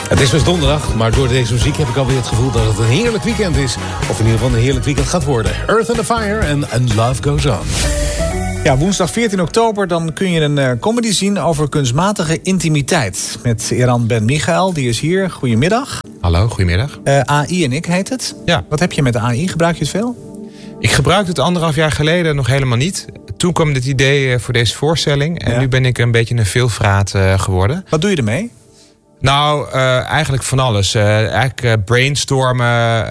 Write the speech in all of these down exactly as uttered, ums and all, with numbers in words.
Het is dus donderdag, maar door deze muziek heb ik alweer het gevoel dat het een heerlijk weekend is. Of in ieder geval een heerlijk weekend gaat worden. Earth and the Fire en And Love Goes On. Ja, woensdag veertien oktober dan kun je een uh, comedy zien over kunstmatige intimiteit. Met Eran Ben Michael, die is hier. Goedemiddag. Hallo, goedemiddag. Uh, A I en ik heet het. Ja. Wat heb je met A I? Gebruik je het veel? Ik gebruikte het anderhalf jaar geleden nog helemaal niet. Toen kwam dit idee voor deze voorstelling. En ja. nu ben ik een beetje een veelvraat uh, geworden. Wat doe je ermee? Nou, uh, eigenlijk van alles. Uh, eigenlijk uh, brainstormen,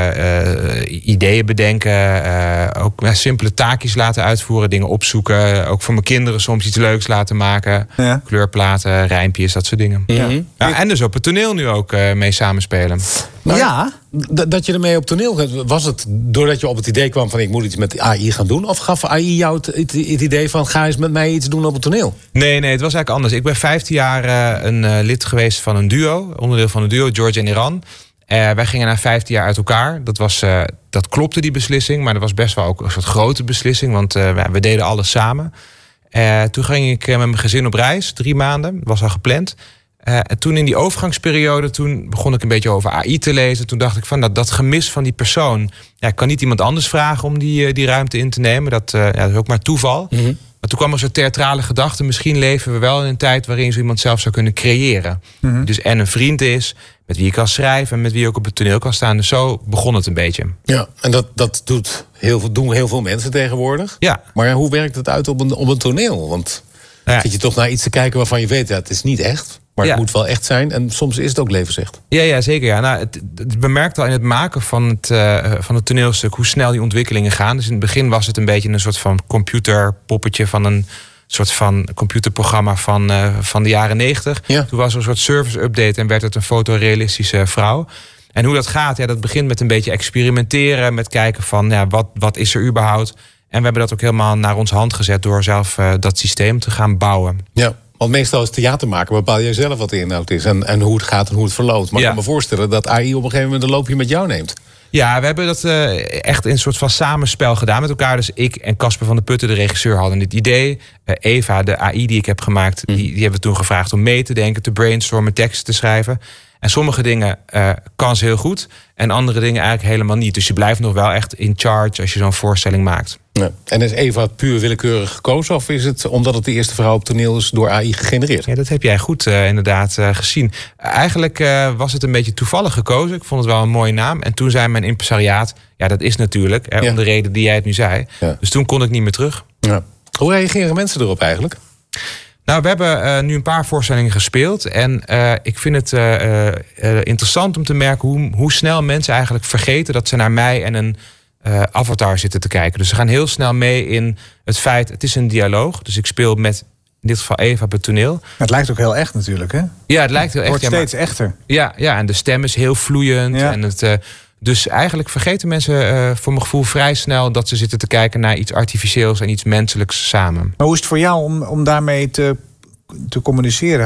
uh, uh, ideeën bedenken. Uh, ook uh, simpele taakjes laten uitvoeren, dingen opzoeken. Ook voor mijn kinderen soms iets leuks laten maken. Ja. Kleurplaten, rijmpjes, dat soort dingen. Mm-hmm. Ja, en dus op het toneel nu ook uh, mee samenspelen. Maar ja, d- dat je ermee op toneel gaat. Was het doordat je op het idee kwam van ik moet iets met A I gaan doen? Of gaf A I jou het, het, het idee van ga eens met mij iets doen op het toneel? Nee, nee, het was eigenlijk anders. Ik ben vijftien jaar uh, een uh, lid geweest van een duo. Onderdeel van een duo, George en Eran. Uh, wij gingen na vijftien jaar uit elkaar. Dat, was, uh, dat klopte, die beslissing. Maar dat was best wel ook een soort grote beslissing. Want uh, we deden alles samen. Uh, toen ging ik uh, met mijn gezin op reis. Drie maanden. Dat was al gepland. Uh, en toen in die overgangsperiode, toen begon ik een beetje over A I te lezen. Toen dacht ik van dat, dat gemis van die persoon. Ja, ik kan niet iemand anders vragen om die, uh, die ruimte in te nemen. Dat, uh, ja, dat is ook maar toeval. Mm-hmm. Maar toen kwam er zo'n theatrale gedachte. Misschien leven we wel in een tijd waarin zo iemand zelf zou kunnen creëren. Mm-hmm. Dus en een vriend is, met wie je kan schrijven en met wie je ook op het toneel kan staan. Dus zo begon het een beetje. Ja, en dat, dat doet heel veel, doen heel veel mensen tegenwoordig. Ja. Maar hoe werkt het uit op een, op een toneel? Want ja. zit je toch naar iets te kijken waarvan je weet, ja, het is niet echt. Maar het ja. moet wel echt zijn en soms is het ook levensecht. Ja, ja zeker. Ja. Nou, het, het bemerkt al in het maken van het, uh, van het toneelstuk hoe snel die ontwikkelingen gaan. Dus in het begin was het een beetje een soort van computerpoppetje van een soort van computerprogramma van, uh, van de jaren negentig. Ja. Toen was er een soort service update en werd het een fotorealistische vrouw. En hoe dat gaat, ja, dat begint met een beetje experimenteren, met kijken van ja, wat, wat is er überhaupt. En we hebben dat ook helemaal naar ons hand gezet door zelf uh, dat systeem te gaan bouwen. Ja. Want meestal als theater maken bepaal je zelf wat de inhoud is. En, en hoe het gaat en hoe het verloopt. Maar ja. ik kan me voorstellen dat A I op een gegeven moment een loopje met jou neemt. Ja, we hebben dat uh, echt in een soort van samenspel gedaan met elkaar. Dus ik en Casper van der Putten, de regisseur, hadden dit idee. Uh, Eva, de A I die ik heb gemaakt, hm. die, die hebben we toen gevraagd om mee te denken, te brainstormen, teksten te schrijven. En sommige dingen uh, kan ze heel goed. En andere dingen eigenlijk helemaal niet. Dus je blijft nog wel echt in charge als je zo'n voorstelling maakt. Ja. En is Eva puur willekeurig gekozen? Of is het omdat het de eerste vrouw op toneel is door A I gegenereerd? Ja, dat heb jij goed uh, inderdaad uh, gezien. Eigenlijk uh, was het een beetje toevallig gekozen. Ik vond het wel een mooie naam. En toen zei mijn impresariaat, ja, dat is natuurlijk hè, ja. om de reden die jij het nu zei. Ja. Dus toen kon ik niet meer terug. Ja. Hoe reageren mensen erop eigenlijk? Nou, we hebben uh, nu een paar voorstellingen gespeeld. En uh, ik vind het uh, uh, interessant om te merken hoe, hoe snel mensen eigenlijk vergeten dat ze naar mij en een uh, avatar zitten te kijken. Dus ze gaan heel snel mee in het feit, het is een dialoog. Dus ik speel met, in dit geval Eva op het toneel. Het lijkt ook heel echt natuurlijk, hè? Ja, het lijkt heel echt. Het wordt ja, steeds maar, echter. Ja, ja, en de stem is heel vloeiend. Ja. En het, uh, dus eigenlijk vergeten mensen uh, voor mijn gevoel vrij snel dat ze zitten te kijken naar iets artificieels en iets menselijks samen. Maar hoe is het voor jou om, om daarmee te... te communiceren.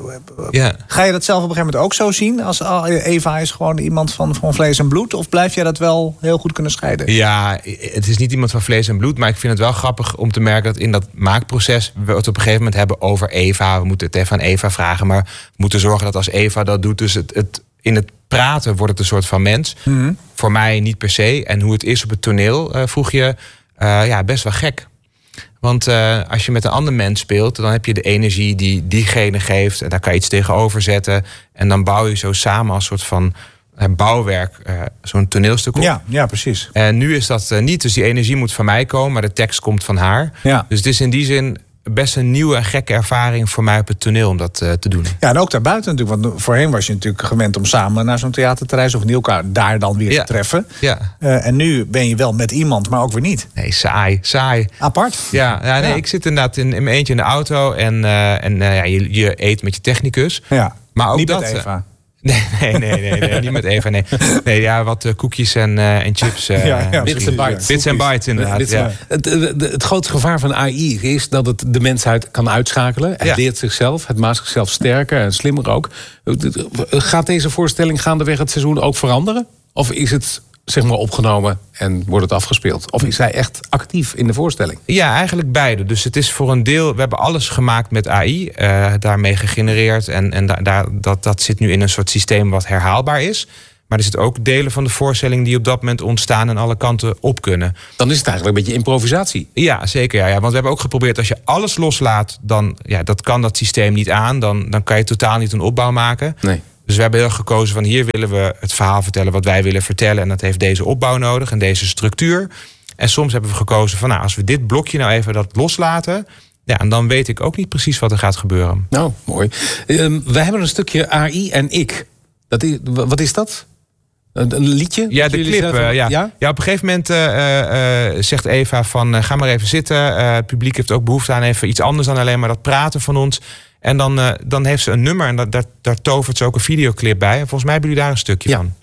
Ja. Ga je dat zelf op een gegeven moment ook zo zien? Als Eva is gewoon iemand van, van vlees en bloed? Of blijf jij dat wel heel goed kunnen scheiden? Ja, het is niet iemand van vlees en bloed. Maar ik vind het wel grappig om te merken dat in dat maakproces we het op een gegeven moment hebben over Eva. We moeten het even aan Eva vragen. Maar we moeten zorgen dat als Eva dat doet, dus het, het in het praten wordt het een soort van mens. Mm-hmm. Voor mij niet per se. En hoe het is op het toneel, uh, vroeg je, uh, ja, best wel gek. Want uh, als je met een ander mens speelt, dan heb je de energie die diegene geeft. En daar kan je iets tegenover zetten. En dan bouw je zo samen als soort van uh, bouwwerk uh, zo'n toneelstuk op. Ja, ja, precies. En nu is dat uh, niet. Dus die energie moet van mij komen, maar de tekst komt van haar. Ja. Dus het is in die zin best een nieuwe en gekke ervaring voor mij op het toneel om dat uh, te doen. Ja, en ook daarbuiten natuurlijk. Want voorheen was je natuurlijk gewend om samen naar zo'n theater te reizen of in elkaar daar dan weer ja. te treffen. Ja. Uh, en nu ben je wel met iemand, maar ook weer niet. Nee, saai, saai. Apart. Ja, ja, nee, ja. ik zit inderdaad in, in mijn eentje in de auto en, uh, en uh, ja, je, je eet met je technicus. Ja. Maar ook niet dat, met Eva. Nee, nee, nee, nee, nee, niet met Eva, nee. Nee, ja, wat uh, koekjes en, uh, en chips. Uh, ja, ja, bits en bytes. Bits en bytes, inderdaad. Bits, ja. het, het, het grote gevaar van A I is dat het de mensheid kan uitschakelen. Het ja. leert zichzelf, het maakt zichzelf sterker en slimmer ook. Gaat deze voorstelling gaandeweg het seizoen ook veranderen? Of is het zeg maar opgenomen en wordt het afgespeeld? Of is zij echt actief in de voorstelling? Ja, eigenlijk beide. Dus het is voor een deel, we hebben alles gemaakt met A I, uh, daarmee gegenereerd. En, en da, daar, dat, dat zit nu in een soort systeem wat herhaalbaar is. Maar er zitten ook delen van de voorstelling die op dat moment ontstaan en alle kanten op kunnen. Dan is het eigenlijk een beetje improvisatie. Ja, zeker. Ja, ja. Want we hebben ook geprobeerd, als je alles loslaat, dan ja, dat kan dat systeem niet aan. Dan, dan kan je totaal niet een opbouw maken. Nee. Dus we hebben heel erg gekozen van hier willen we het verhaal vertellen wat wij willen vertellen. En dat heeft deze opbouw nodig en deze structuur. En soms hebben we gekozen van nou, als we dit blokje nou even dat loslaten. Ja, en dan weet ik ook niet precies wat er gaat gebeuren. Nou, mooi. Um, we hebben een stukje A I en ik. Dat is, wat is dat? Een, een liedje? Ja, de clip. Uh, ja. Ja? ja, op een gegeven moment uh, uh, zegt Eva van uh, ga maar even zitten. Uh, het publiek heeft ook behoefte aan even iets anders dan alleen maar dat praten van ons. En dan, uh, dan heeft ze een nummer en dat, daar, daar tovert ze ook een videoclip bij. En volgens mij hebben jullie daar een stukje ja. van.